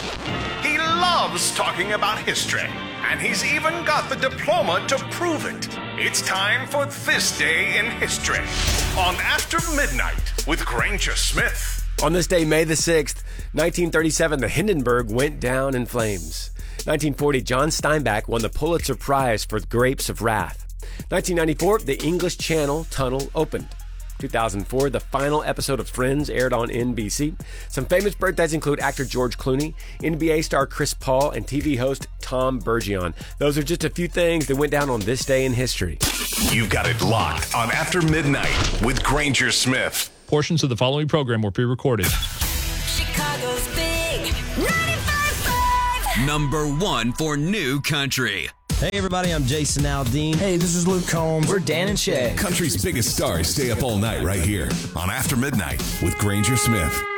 He loves talking about history, and he's even got the diploma to prove it. It's time for This Day in History on After Midnight with Granger Smith. On this day, May the 6th, 1937, the Hindenburg went down in flames. 1940, John Steinbeck won the Pulitzer Prize for Grapes of Wrath. 1994, the English Channel Tunnel opened. 2004, the final episode of Friends aired on NBC. Some famous birthdays include actor George Clooney, NBA star Chris Paul, and TV host Tom Bergeron. Those are just a few things that went down on this day in history. You've got it locked on After Midnight with Granger Smith. Portions of the following program were pre-recorded. Chicago's big 95.5. Number 1 for New Country. Hey everybody, I'm Jason Aldean. Hey, this is Luke Combs. We're Dan and Shay. Country's biggest stars stay up all night right here on After Midnight with Granger Smith.